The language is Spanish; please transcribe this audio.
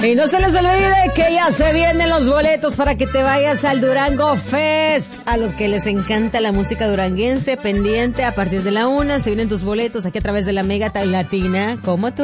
Y no se les olvide que ya se vienen los boletos para que te vayas al Durango Fest. A los que les encanta la música duranguense, pendiente a partir de la 1, se vienen tus boletos aquí a través de la Mega Latina, como tú.